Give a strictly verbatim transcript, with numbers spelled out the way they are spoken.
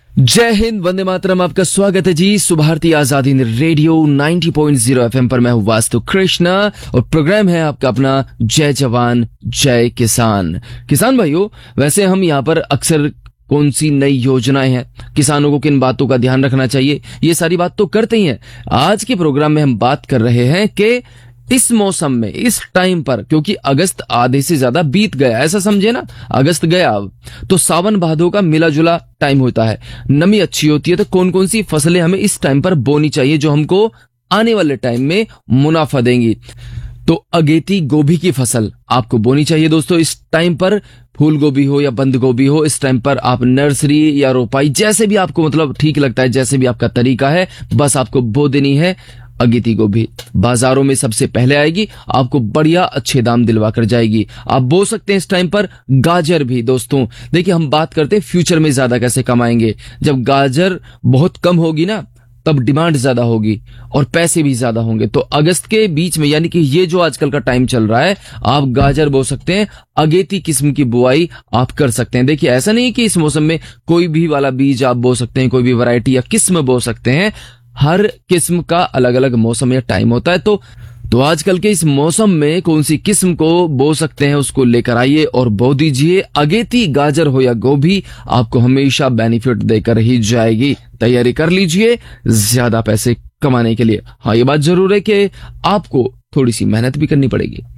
जय हिंद, वंदे मातरम। आपका स्वागत है जी सुभारती आजादी रेडियो नब्बे पॉइंट शून्य एफएम पर। मैं हूं वास्तु कृष्णा और प्रोग्राम है आपका अपना जय जवान जय किसान। किसान भाइयों, वैसे हम यहाँ पर अक्सर कौन सी नई योजनाएं हैं, किसानों को किन बातों का ध्यान रखना चाहिए, ये सारी बात तो करते ही हैं। आज के प्रोग्राम में हम बात कर रहे हैं कि इस मौसम में, इस टाइम पर, क्योंकि अगस्त आधे से ज्यादा बीत गया, ऐसा समझे ना, अगस्त गया अब तो सावन भादो का मिला जुला टाइम होता है, नमी अच्छी होती है। तो कौन कौन सी फसलें हमें इस टाइम पर बोनी चाहिए जो हमको आने वाले टाइम में मुनाफा देंगी। तो अगेती गोभी की फसल आपको बोनी चाहिए दोस्तों इस टाइम पर। फूल गोभी हो या बंद गोभी हो, इस टाइम पर आप नर्सरी या रोपाई, जैसे भी आपको मतलब ठीक लगता है, जैसे भी आपका तरीका है, बस आपको बो देनी है अगेती गोभी। बाजारों में सबसे पहले आएगी, आपको बढ़िया अच्छे दाम दिलवा कर जाएगी। आप बो सकते हैं इस टाइम पर गाजर भी। दोस्तों देखिए, हम बात करते हैं फ्यूचर में ज्यादा कैसे कमाएंगे। जब गाजर बहुत कम होगी ना, तब डिमांड ज्यादा होगी और पैसे भी ज्यादा होंगे। तो अगस्त के बीच में, यानी कि ये जो आजकल का टाइम चल रहा है, आप गाजर बो सकते हैं, अगेती किस्म की बुआई आप कर सकते हैं। देखिए, ऐसा नहीं कि इस मौसम में कोई भी वाला बीज आप बो सकते हैं, कोई भी वैरायटी या किस्म बो सकते हैं। हर किस्म का अलग अलग मौसम या टाइम होता है। तो तो आजकल के इस मौसम में कौन सी किस्म को बो सकते हैं, उसको लेकर आइए और बो दीजिए। अगेती गाजर हो या गोभी, आपको हमेशा बेनिफिट देकर ही जाएगी। तैयारी कर लीजिए ज्यादा पैसे कमाने के लिए। हाँ, ये बात जरूर है कि आपको थोड़ी सी मेहनत भी करनी पड़ेगी।